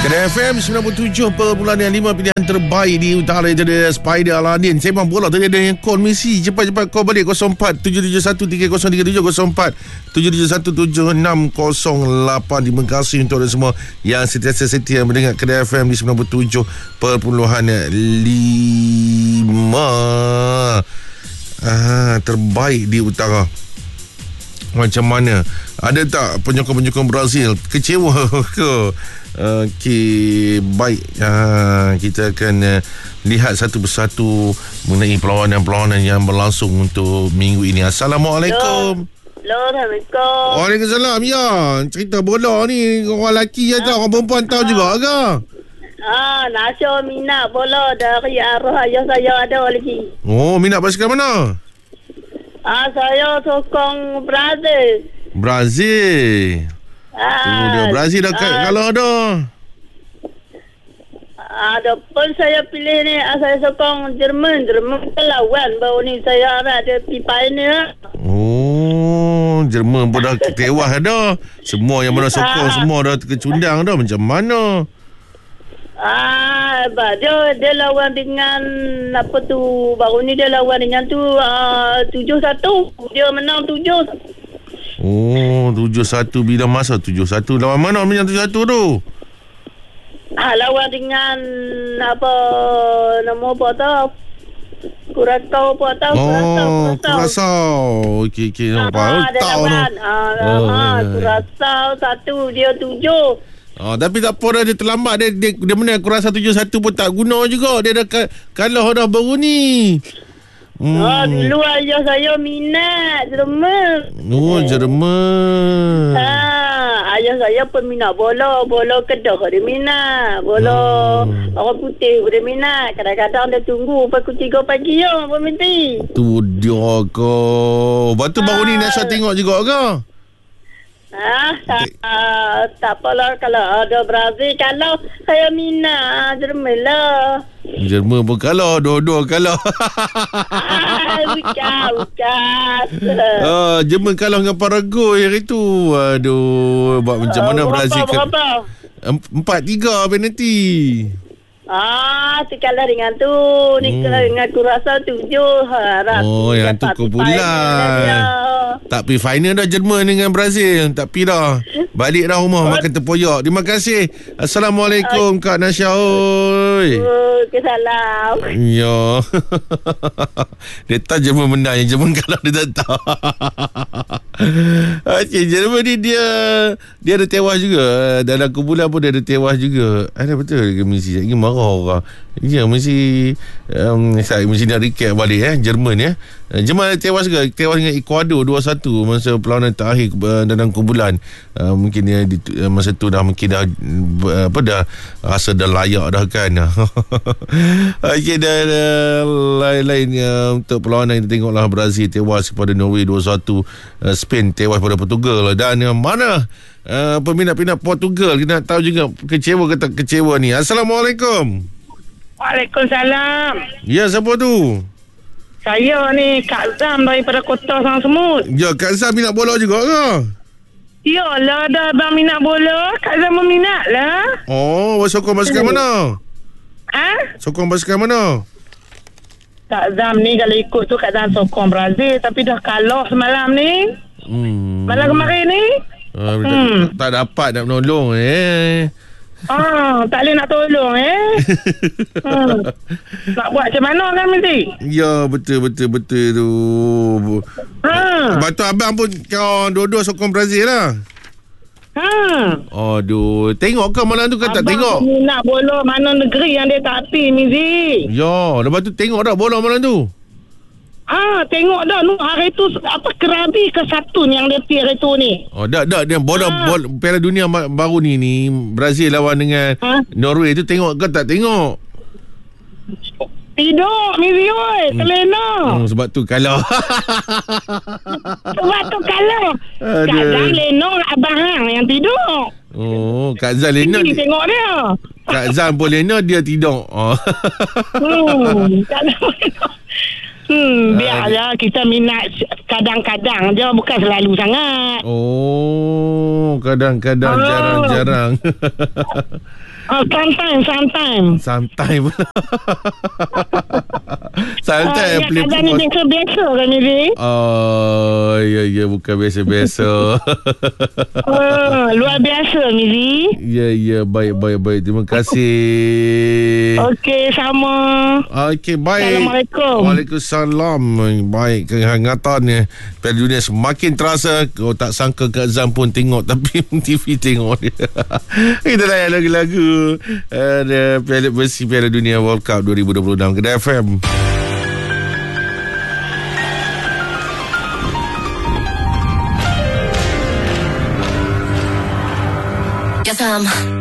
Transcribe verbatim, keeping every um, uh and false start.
Kedai F M sembilan puluh tujuh perpuluhan lima pilihan terbaik di utara itu dia Spider Aladin. Sembang bola tadi ada yang call misi. Cepat-cepat call balik kosong empat tujuh tujuh satu tiga kosong tiga tujuh kosong empat tujuh tujuh satu tujuh enam kosong lapan. Terima kasih untuk anda semua yang sentiasa setia mendengar Kedai F M di sembilan puluh tujuh perpuluhan lima. Ah, terbaik di utara. Macam mana? Ada tak penyokong-penyokong Brazil kecewa ke? Okey, baik. Uh, kita akan uh, lihat satu persatu mengenai perlawanan-perlawanan yang berlangsung untuk minggu ini. Assalamualaikum. Hello, Assalamualaikum. Waalaikumsalam. Ya, cerita bola ni orang lelaki je tahu, orang perempuan tahu juga ke? Ah, Nasyo minat bola dari arah ayah saya ada lagi. Oh, minat basikal mana? Ah, saya sokong Brazil. Brazil. Ah, Oh, dia Brazil dah ah, kalau ada. Ada pun saya pilih ni, ah, saya sokong Jerman. Jerman lawan baru ni saya ada pergi final. Oh, Jerman pun dah tewas dah. Semua yang mana sokong ah. semua dah kecundang dah. Macam mana? Ah, dia dia lawan dengan apa tu? Baru ni dia lawan dengan tu uh, tujuh satu. Dia menang tujuh. Oh, tujuh satu bila masa tujuh satu lawan mana yang tujuh satu tu? Ah, lawan dengan apa nama apa tau? Kuratau apa tau? Oh, Kurasau. Okey, okey. Ah, ada tahu lawan. tu. Ah, Oh, ah, ya. Kurasau satu, dia tujuh. Oh, tapi tak apa dah, dia terlambat. Dia, dia, dia menang Kurasau tujuh satu pun tak guna juga. Dia dah ka- kalah dah baru ni. Hmm. Oh, dulu ayah saya minat Jerman. Oh, Jerman. Ha, ayah saya peminat bola. Bola Kedah dia minat. Bola hmm. orang putih dia minat. Kadang-kadang dia tunggu pukul tiga pagi ya, Puan Minti. Tu dia ke. Lepas tu baru ni Nasha tengok juga ke? Ah, tak, uh, tak apalah kalau ada Brazil. Kalau saya minat Jerman lah. Jerman pun kalah. Dua-dua kalah. Ah, bukan, bukan. Ah, Jerman kalah dengan Paraguay hari tu. Aduh, buat macam mana uh, Brazil berapa, berapa? Empat tiga penalti. Ah, tu kalah dengan tu. Ni hmm. kalah dengan Kurasau tujuh. Harap oh, yang tu kumpulan. Tak pergi final dah Jerman dengan Brazil. Tak pergi dah. Balik dah rumah makan tempoyak. Terima kasih. Assalamualaikum Kak Nasya. Oi. Oh, kesalam. Ya. Dia tahu Jerman menang. Yang Jerman kalah dia tak tahu. Okey, Jerman ni dia dia ada tewas juga. Dalam kumpulan pun dia ada tewas juga. Ada betul ke mesti lagi marah orang. Ya, mesti um, saya mesti nak recap balik eh Jerman ya. Jerman tewas juga, tewas dengan Ecuador dua satu masa perlawanan terakhir uh, dalam kumpulan. Uh, mungkin dia di, uh, masa tu dah mungkin dah uh, apa dah rasa dah layak dah kan. Okey, dan uh, lain-lain uh, untuk perlawanan kita tengoklah Brazil tewas kepada Norway dua satu, uh, Spain tewas pada Portugal, dan uh, mana uh, peminat-peminat Portugal kita nak tahu juga kecewa ke tak kecewa ni. Assalamualaikum. Waalaikumsalam. Ya, siapa tu? Saya ni Kak Zam daripada Kota Sang Semut. Ya, Kak Zam minat bola juga ke? Yalah, dah abang minat bola. Kak Zam pun minat lah. Oh, sokong basikal mana? Ha? Sokong basikal mana? Kak Zam ni kalau ikut tu Kak Zam sokong Brazil. Tapi dah kalah semalam ni. Hmm. Malam kemarin ni. Ah, hmm. tak, tak dapat nak menolong eh. Ah, tak boleh nak tolong eh. hmm. Nak buat macam mana kan mesti? Ya, betul betul betul tu. Ha. Lepas tu abang pun kau dua-dua sokong Brazil lah. Ha. Aduh, tengok ke malam tu kan tak tengok? Abang nak bola mana negeri yang dia tak pi Mizi. Ya, lepas tu tengok dah bola malam tu. Ah, tengok dah nu hari tu apa Krabi ke satu yang dia pi hari tu ni. Oh, dak dak dia bola, ha. bola Piala Dunia baru ni ni Brazil lawan dengan ha? Norway tu tengok ke tak tengok? Tidur Mizi oi, hmm. terlena. Hmm, sebab tu kalah. Sebab tu kalah. Kak Zam lena abang hang yang tidur. Oh, Kak Zam lena. Ni tengok dia. Kak Zam pun lena dia tidur. Oh. Hmm, Kak Zam Hmm, biarlah kita minat kadang-kadang je, bukan selalu sangat. Oh, kadang-kadang, Oh. jarang-jarang. Oh, sometimes, sometimes. Santai pula. Santai Ah, ya, play kadang ni pos. biasa-biasa kan Mizi. Oh, ya, ya, bukan biasa-biasa. Oh, luar biasa Mizi. Ya, ya, baik, baik, baik. Terima kasih. Okey, sama. Okey, baik. Assalamualaikum. Waalaikumsalam. Baik, kehangatannya Piala Dunia semakin terasa. Kau tak sangka Kak Zam pun tengok, tapi T V tengok dia. Kita layan lagu-lagu uh, Piala Besi Piala Dunia World Cup dua ribu dua puluh enam Kedah F M. Yes, I'm